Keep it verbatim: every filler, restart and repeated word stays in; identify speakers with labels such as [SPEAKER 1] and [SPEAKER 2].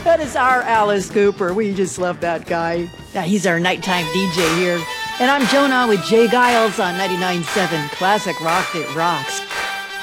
[SPEAKER 1] That is our Alice Cooper. We just love that guy. Now, he's our nighttime D J here. And I'm Jonah with Jay Giles on ninety-nine point seven Classic Rock That Rocks.